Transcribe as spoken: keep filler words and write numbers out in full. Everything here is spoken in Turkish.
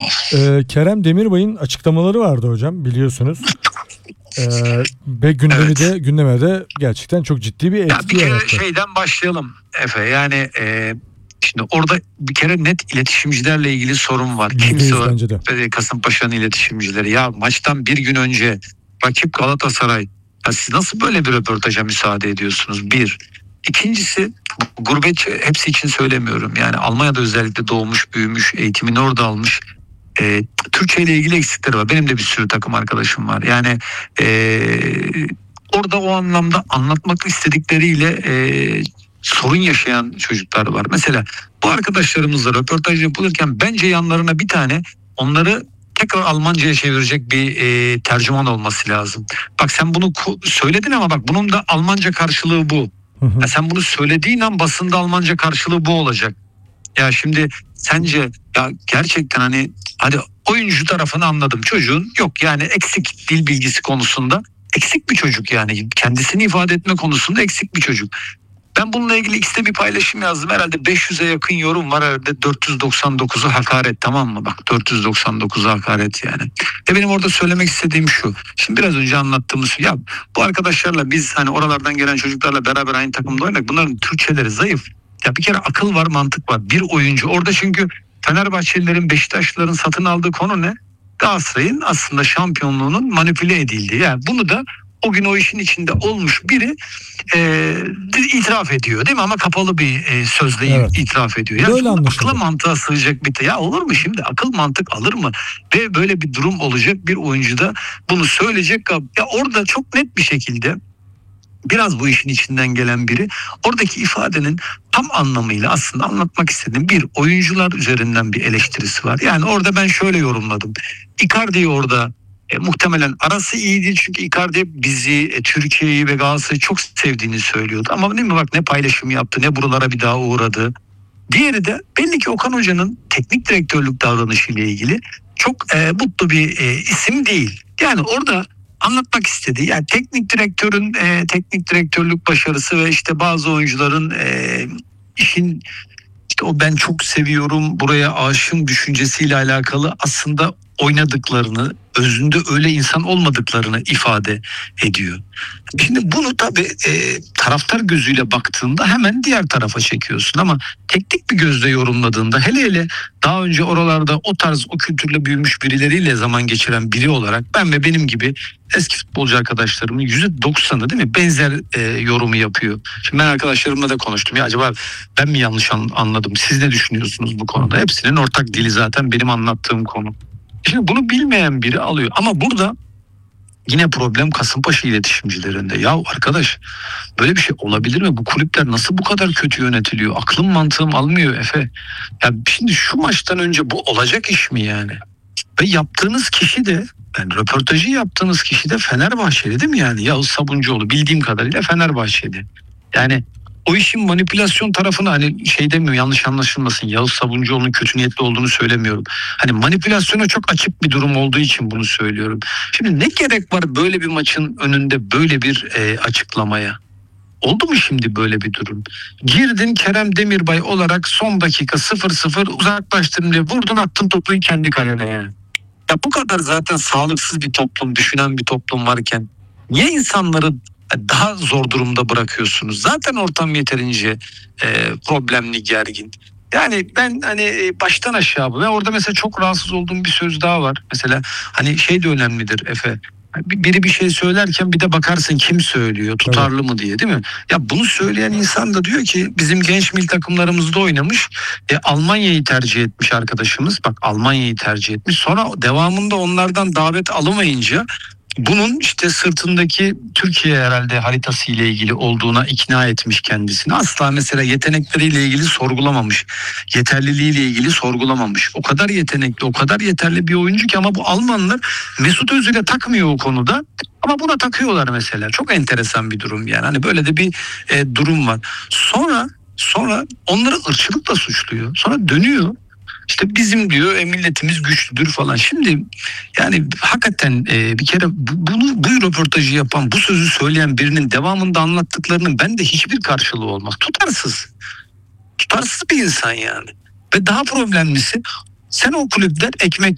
Ee, Kerem Demirbay'ın açıklamaları vardı hocam, biliyorsunuz. Ee, ve gündemi Evet. de gündeme de gerçekten çok ciddi bir Ya etki bir kere yarattı. şeyden başlayalım Efe. Yani e, şimdi orada bir kere net iletişimcilerle ilgili sorun var. Yüzde Kimse yüz o bence de. e, Kasımpaşa'nın iletişimcileri. Ya maçtan bir gün önce rakip Galatasaray. Ya siz nasıl böyle bir röportaja müsaade ediyorsunuz? Bir. İkincisi, gurbetçi, hepsi için söylemiyorum. Yani Almanya'da özellikle doğmuş, büyümüş, eğitimini orada almış. E, Türkçe ile ilgili eksikleri var. Benim de bir sürü takım arkadaşım var. Yani e, orada o anlamda anlatmak istedikleriyle e, sorun yaşayan çocuklar var. Mesela bu arkadaşlarımızla röportaj yapılırken bence yanlarına bir tane onları tekrar Almanca'ya çevirecek bir e, tercüman olması lazım. Bak sen bunu ku- söyledin ama bak bunun da Almanca karşılığı bu. Hı hı. Ya sen bunu söylediğin an basında Almanca karşılığı bu olacak. Ya şimdi sence ya gerçekten hani hadi oyuncu tarafını anladım. Çocuğun yok yani eksik dil bilgisi konusunda eksik bir çocuk yani. Kendisini ifade etme konusunda eksik bir çocuk. Ben bununla ilgili X'te bir paylaşım yazdım. Herhalde beş yüze yakın yorum var. Herhalde dört yüz doksan dokuzu hakaret, tamam mı? Bak dört yüz doksan dokuzu hakaret yani. Ve benim orada söylemek istediğim şu. Şimdi biraz önce anlattığımız ya bu arkadaşlarla biz hani oralardan gelen çocuklarla beraber aynı takımda oynadık. Bunların Türkçeleri zayıf. Ya bir kere akıl var, mantık var. Bir oyuncu orada, çünkü Fenerbahçelilerin, Beşiktaşlıların satın aldığı konu ne? Galatasaray'ın aslında şampiyonluğunun manipüle edildiği. Yani bunu da o gün o işin içinde olmuş biri e, itiraf ediyor değil mi? Ama kapalı bir e, sözle Evet. itiraf ediyor. Böyle Yani anlaşıldı. akla mantığa sığacak bir... Ya olur mu şimdi? Akıl mantık alır mı? Ve böyle bir durum olacak, bir oyuncu da bunu söyleyecek. Ya orada çok net bir şekilde biraz bu işin içinden gelen biri oradaki ifadenin tam anlamıyla aslında anlatmak istediğim bir oyuncular üzerinden bir eleştirisi var. Yani orada ben şöyle yorumladım. Icardi'yi orada e, muhtemelen arası iyiydi, çünkü Icardi bizi, e, Türkiye'yi ve Galatasaray'ı çok sevdiğini söylüyordu. Ama değil mi bak ne paylaşım yaptı, ne buralara bir daha uğradı. Diğeri de belli ki Okan Hoca'nın teknik direktörlük davranışıyla ilgili çok e, mutlu bir e, isim değil. Yani orada anlatmak istediği, yani teknik direktörün e, teknik direktörlük başarısı ve işte bazı oyuncuların e, işin işte o ben çok seviyorum, buraya aşığım düşüncesiyle alakalı aslında oynadıklarını, özünde öyle insan olmadıklarını ifade ediyor. Şimdi bunu tabii e, taraftar gözüyle baktığında hemen diğer tarafa çekiyorsun, ama teknik bir gözle yorumladığında, hele hele daha önce oralarda o tarz, o kültürle büyümüş birileriyle zaman geçiren biri olarak ben ve benim gibi eski futbolcu arkadaşlarımın yüzde doksanı değil mi benzer e, yorumu yapıyor. Şimdi ben arkadaşlarımla da konuştum. Ya acaba ben mi yanlış an, anladım? Siz ne düşünüyorsunuz bu konuda? Hepsinin ortak dili zaten benim anlattığım konu. Şimdi bunu bilmeyen biri alıyor. Ama burada yine problem Kasımpaşa iletişimcilerinde. Ya arkadaş, böyle bir şey olabilir mi? Bu kulüpler nasıl bu kadar kötü yönetiliyor? Aklım mantığım almıyor Efe. Ya şimdi şu maçtan önce bu olacak iş mi yani? Ve yaptığınız kişi de, yani röportajı yaptığınız kişi de Fenerbahçeli değil mi yani? Yavuz Sabuncuoğlu bildiğim kadarıyla Fenerbahçeli. Yani o işin manipülasyon tarafını, hani şey demiyorum, yanlış anlaşılmasın, Yavuz Sabuncuoğlu'nun kötü niyetli olduğunu söylemiyorum. Hani manipülasyona çok açık bir durum olduğu için bunu söylüyorum. Şimdi ne gerek var böyle bir maçın önünde böyle bir e, açıklamaya? Oldu mu şimdi böyle bir durum? Girdin Kerem Demirbay olarak son dakika sıfır sıfır uzaklaştırın diye vurdun, attın topu kendi kalene yani. Ya bu kadar zaten sağlıksız bir toplum, düşünen bir toplum varken niye insanları daha zor durumda bırakıyorsunuz? Zaten ortam yeterince e, problemli, gergin. Yani ben hani e, baştan aşağı bu. Ve orada mesela çok rahatsız olduğum bir söz daha var. Mesela hani şey de önemlidir Efe. Biri bir şey söylerken bir de bakarsın kim söylüyor, tutarlı mı diye, değil mi? Ya bunu söyleyen insan da diyor ki bizim genç milli takımlarımızda oynamış, e, Almanya'yı tercih etmiş arkadaşımız. Bak Almanya'yı tercih etmiş. Sonra devamında onlardan davet alamayınca bunun işte sırtındaki Türkiye herhalde haritası ile ilgili olduğuna ikna etmiş kendisini. Asla mesela yetenekleriyle ilgili sorgulamamış. Yeterliliğiyle ilgili sorgulamamış. O kadar yetenekli, o kadar yeterli bir oyuncu ki, ama bu Almanlar Mesut Özil'e takmıyor o konuda. Ama buna takıyorlar mesela. Çok enteresan bir durum yani. Hani böyle de bir e, durum var. Sonra sonra onları ırkçılıkla suçluyor. Sonra dönüyor. İşte bizim diyor e, milletimiz güçlüdür falan. Şimdi yani hakikaten e, bir kere bu, bunu bu röportajı yapan, bu sözü söyleyen birinin devamında anlattıklarının bende hiçbir karşılığı olmaz. Tutarsız. Tutarsız bir insan yani. Ve daha problemlisi, sen o kulüpten ekmek